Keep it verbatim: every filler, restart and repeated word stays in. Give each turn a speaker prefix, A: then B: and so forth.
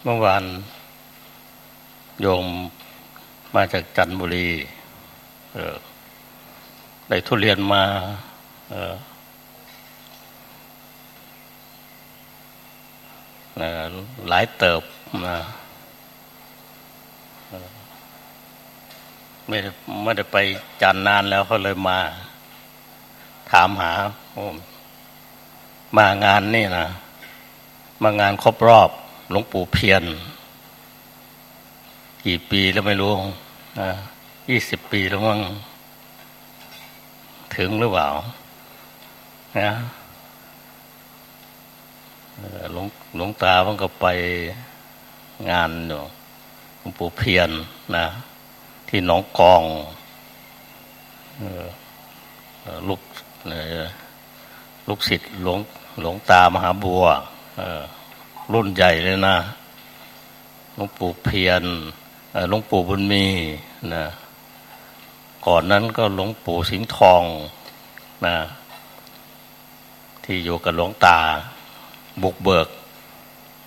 A: เมื่อวานโยมมาจากจันทบุรีเออได้ทุเรียนมาเออหลายเติบมาไม่ได้ไม่ได้ไปจันทร์นานแล้วเขาเลยมาถามหามางานนี่นะมางานครบรอบหลวงปู่เพียรกี่ปีแล้วไม่รู้นะยี่สิบปีแล้วมั้งถึงหรือเปล่านะหลวงหลวงตาเพิ่งก็ไปงานอยู่หลวงปู่เพียรนะที่หนองกองลูกลูกศิษย์หลวงหลวงตามหาบัวรุ่นใหญ่เลยนะหลวงปู่เพียรหลวงปู่บุญมีนะก่อนนั้นก็หลวงปู่สิงห์ทองนะที่อยู่กับหลวงตาบุกเบิก